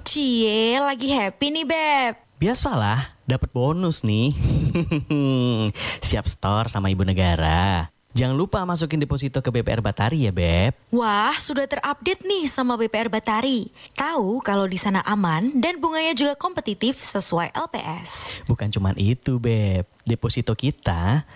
Cie, lagi happy nih, Beb. Biasalah, dapat bonus nih. Siap store sama Ibu Negara. Jangan lupa masukin deposito ke BPR Batari ya, Beb. Wah, sudah terupdate nih sama BPR Batari. Tahu kalau di sana aman dan bunganya juga kompetitif sesuai LPS. Bukan cuma itu, Beb. Deposito kita